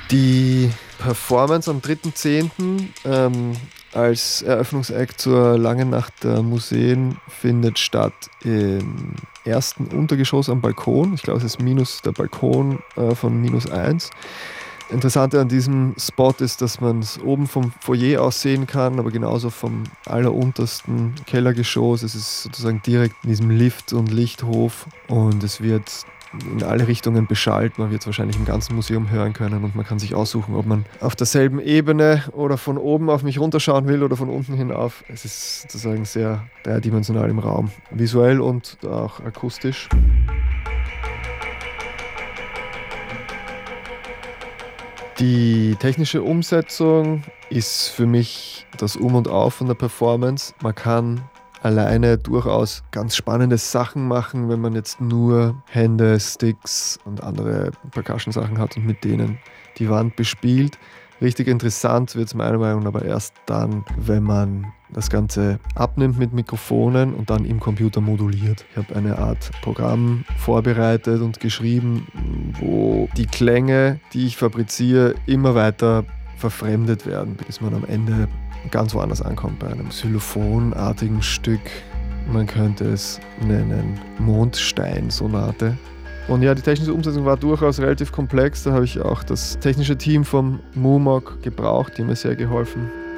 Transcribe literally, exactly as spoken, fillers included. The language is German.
Die Performance am dritten zehnten ähm, als Eröffnungsact zur Langen Nacht der Museen findet statt im ersten Untergeschoss am Balkon. Ich glaube, es ist minus der Balkon äh, von minus eins. Interessante an diesem Spot ist, dass man es oben vom Foyer aus sehen kann, aber genauso vom alleruntersten Kellergeschoss. Es ist sozusagen direkt in diesem Lift- und Lichthof und es wird in alle Richtungen beschallt. Man wird es wahrscheinlich im ganzen Museum hören können und man kann sich aussuchen, ob man auf derselben Ebene oder von oben auf mich runterschauen will oder von unten hinauf. Es ist sozusagen sehr dreidimensional im Raum, visuell und auch akustisch. Die technische Umsetzung ist für mich das Um und Auf von der Performance. Man kann alleine durchaus ganz spannende Sachen machen, wenn man jetzt nur Hände, Sticks und andere Percussion-Sachen hat und mit denen die Wand bespielt. Richtig interessant wird es meiner Meinung nach aber erst dann, wenn man das Ganze abnimmt mit Mikrofonen und dann im Computer moduliert. Ich habe eine Art Programm vorbereitet und geschrieben, wo die Klänge, die ich fabriziere, immer weiter verfremdet werden, bis man am Ende ganz woanders ankommt, bei einem xylophonartigen Stück. Man könnte es nennen Mondstein-Sonate. Und ja, die technische Umsetzung war durchaus relativ komplex. Da habe ich auch das technische Team vom Mumok gebraucht, die mir sehr geholfen